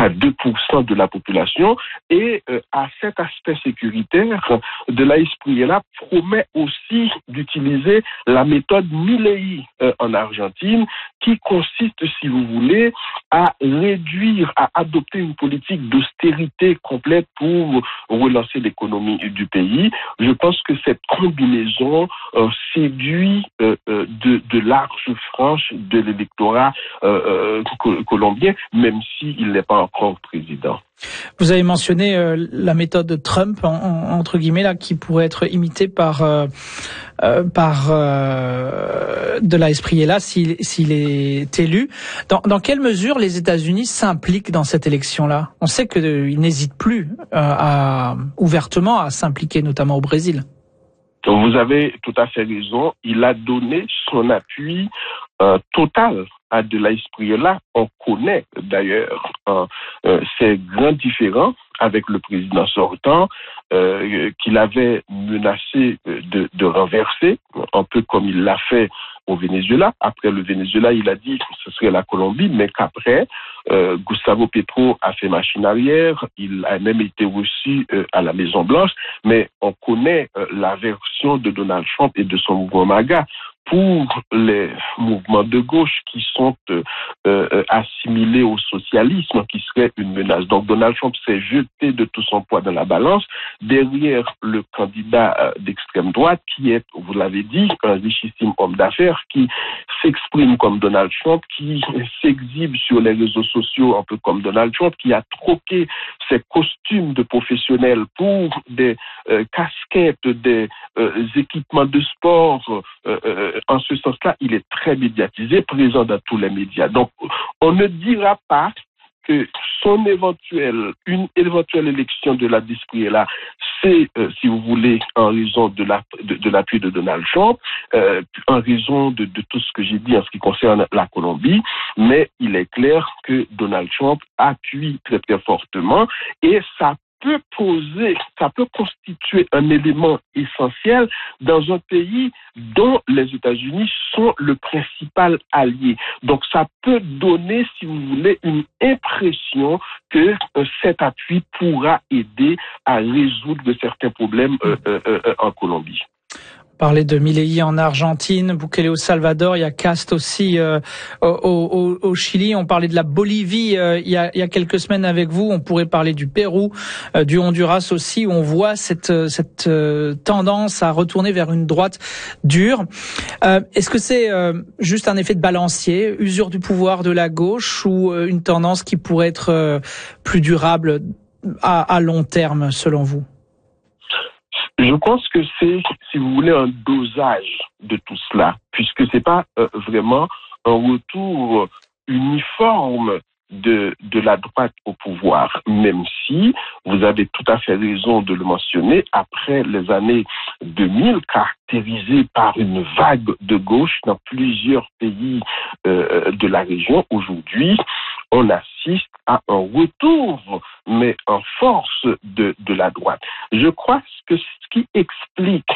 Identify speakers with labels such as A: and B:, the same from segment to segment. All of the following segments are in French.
A: à 2% de la population. Et à cet aspect sécuritaire, de la Espriella promet aussi d'utiliser la méthode Milei en Argentine, qui consiste, si vous voulez, à réduire, à adopter une politique d'austérité complète pour relancer l'économie du pays. Je pense que cette combinaison séduit de larges franges de l'électorat colombien, même s'il n'est pas encore président.
B: Vous avez mentionné la méthode de Trump, entre guillemets, là, qui pourrait être imitée par de la Espriella s'il est élu. Dans quelle mesure les États-Unis s'impliquent dans cette élection-là? On sait qu'ils n'hésitent plus ouvertement à s'impliquer, notamment au Brésil.
A: Vous avez tout à fait raison. Il a donné son appui total à de la Espriella. On connaît d'ailleurs ces grands différends avec le président sortant qu'il avait menacé de renverser, un peu comme il l'a fait au Venezuela. Après le Venezuela, il a dit que ce serait la Colombie, mais qu'après, Gustavo Petro a fait machine arrière. Il a même été reçu à la Maison-Blanche, mais on connaît la version de Donald Trump et de son mouvement MAGA pour les mouvements de gauche qui sont assimilés au socialisme, qui serait une menace. Donc Donald Trump s'est jeté de tout son poids dans la balance derrière le candidat d'extrême droite qui est, vous l'avez dit, un richissime homme d'affaires qui s'exprime comme Donald Trump, qui s'exhibe sur les réseaux sociaux un peu comme Donald Trump, qui a troqué ses costumes de professionnels pour des casquettes, des équipements de sport. En ce sens-là, il est très médiatisé, présent dans tous les médias. Donc, on ne dira pas que une éventuelle élection de la Espriella, c'est, si vous voulez, en raison de l'appui de Donald Trump, en raison de tout ce que j'ai dit en ce qui concerne la Colombie, mais il est clair que Donald Trump appuie très très fortement et ça peut constituer un élément essentiel dans un pays dont les États-Unis sont le principal allié. Donc ça peut donner, si vous voulez, une impression que cet appui pourra aider à résoudre certains problèmes en Colombie.
B: Parler de Milei en Argentine, Bukele au Salvador, il y a Cast aussi au Chili. On parlait de la Bolivie il y a quelques semaines avec vous. On pourrait parler du Pérou, du Honduras aussi, où on voit cette tendance à retourner vers une droite dure. Est-ce que c'est juste un effet de balancier, usure du pouvoir de la gauche, ou une tendance qui pourrait être plus durable à long terme, selon vous?
A: Je pense que c'est, si vous voulez, un dosage de tout cela, puisque c'est pas vraiment un retour uniforme de la droite au pouvoir, même si vous avez tout à fait raison de le mentionner, après les années 2000 caractérisées par une vague de gauche dans plusieurs pays de la région, aujourd'hui, on assiste à un retour, mais en force de la droite. Je crois que ce qui explique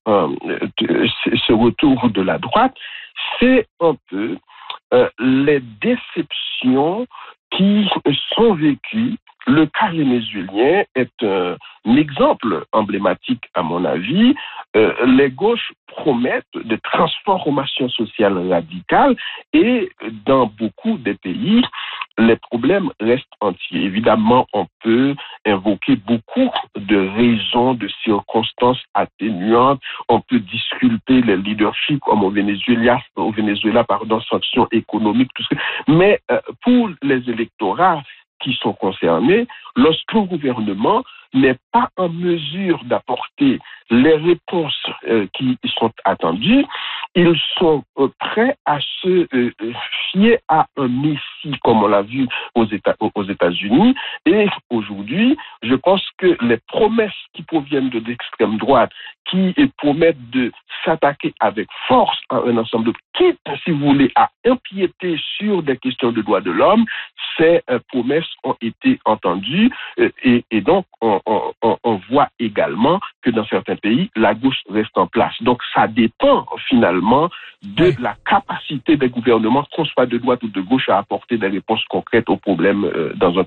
A: ce retour de la droite, c'est un peu les déceptions qui sont vécues. Le cas vénézuélien est un exemple emblématique, à mon avis. Les gauches promettent des transformations sociales radicales et dans beaucoup de pays, les problèmes restent entiers. Évidemment, on peut invoquer beaucoup de raisons, de circonstances atténuantes. On peut disculper les leaderships comme au Venezuela, sanctions économiques, tout ça. Mais pour les électorats qui sont concernés, lorsqu'un gouvernement n'est pas en mesure d'apporter les réponses qui sont attendues, ils sont prêts à se fier à un messie, comme on l'a vu aux États-Unis. Et aujourd'hui, je pense que les promesses qui proviennent de l'extrême droite, qui promettent de s'attaquer avec force à un ensemble de quitte, si vous voulez, à empiéter sur des questions de droits de l'homme, ces promesses ont été entendues et donc on voit également que dans certains pays, la gauche reste en place. Donc ça dépend finalement de la capacité des gouvernements, qu'on soit de droite ou de gauche, à apporter des réponses concrètes aux problèmes dans un